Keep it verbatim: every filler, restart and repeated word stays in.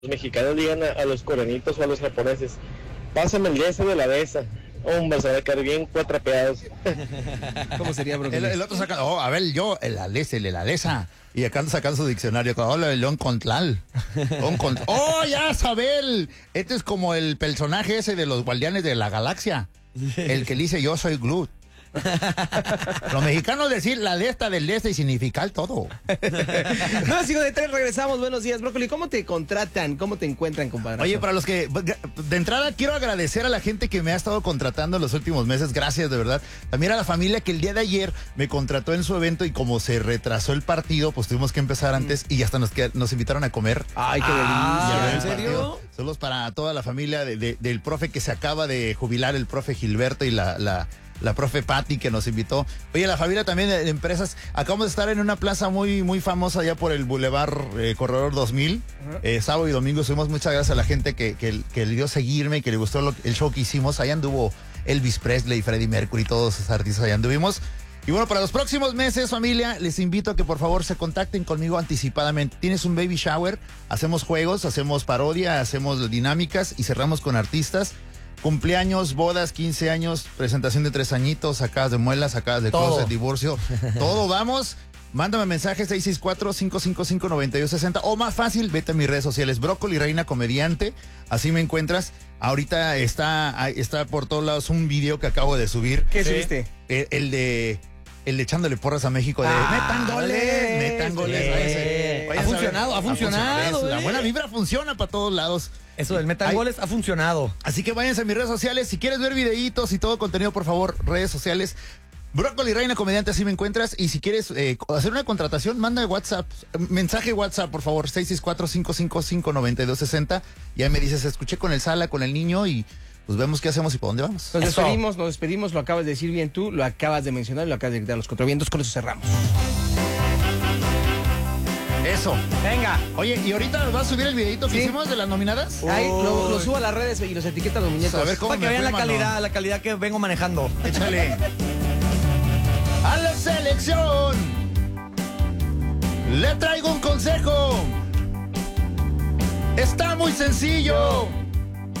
mexicanos digan a, a los coreanitos o a los japoneses, pásame el de ese de la de esa. Hombre, se van a quedar bien cuatrapeados. ¿Cómo sería, bro? El, el otro saca, oh, a ver, yo, el alese, el alesa. Y acá anda sacando su diccionario. Hola, el león contlal. León cont- oh, ya, Sabel. Este es como el personaje ese de los Guardianes de la Galaxia. El que dice yo soy Groot. Los mexicanos decir la de esta del de este y significar todo. No, sigo de tres, regresamos. Buenos días, Brócoli. ¿Cómo te contratan? ¿Cómo te encuentran, compadre? Oye, para los que, de entrada, quiero agradecer a la gente que me ha estado contratando en los últimos meses. Gracias, de verdad. También a la familia que el día de ayer me contrató en su evento y como se retrasó el partido, pues tuvimos que empezar antes y hasta nos, nos invitaron a comer. Ay, qué Ah, delicia. ¿En serio? Saludos para toda la familia de, de, del profe que se acaba de jubilar, el profe Gilberto y la... la La profe Patti que nos invitó. Oye, la familia también de, de empresas. Acabamos de estar en una plaza muy, muy famosa allá por el Boulevard eh, Corredor dos mil. Uh-huh. eh, sábado y domingo subimos. Muchas gracias a la gente que, que, que le dio seguirme y que le gustó lo, el show que hicimos. Allá anduvo Elvis Presley, Freddie Mercury, todos esos artistas allá anduvimos. Y bueno, para los próximos meses, familia, les invito a que por favor se contacten conmigo anticipadamente. Tienes un baby shower, hacemos juegos, hacemos parodia, hacemos dinámicas y cerramos con artistas. Cumpleaños, bodas, quince años, presentación de tres añitos, sacadas de muelas, sacadas de closet, divorcio, todo vamos. Mándame mensaje seis seis cuatro, cinco cinco cinco, nueve dos seis cero o más fácil, vete a mis redes sociales, Brócoli Reina Comediante, así me encuentras. Ahorita está, está por todos lados un video que acabo de subir. ¿Qué subiste? El, el de... El de echándole porras a México de ah, metan goles, metan goles. Sí. Váyanse, váyanse ha funcionado, ha funcionado. La buena vibra funciona para todos lados. Eso del metan goles ha funcionado. Así que váyanse a mis redes sociales. Si quieres ver videitos y todo contenido, por favor, redes sociales. Brócoli Reina Comediante, así me encuentras. Y si quieres eh, hacer una contratación, manda WhatsApp, mensaje WhatsApp, por favor, seis seis cuatro, cinco cinco cinco, nueve dos seis cero. Y ahí me dices, escuché con el Sala, con el niño y... pues vemos qué hacemos y para dónde vamos. Nos despedimos, nos despedimos, lo acabas de decir bien tú, lo acabas de mencionar y lo acabas de gritar a los cuatro vientos, con eso cerramos. Eso. Venga. Oye, ¿y ahorita vas a subir el videito que ¿sí? hicimos de las nominadas? Ahí lo, lo subo a las redes y los etiquetan los muñecos. A ver cómo para que vean fue, la calidad, mano. la calidad que vengo manejando. Échale. A la selección le traigo un consejo. Está muy sencillo.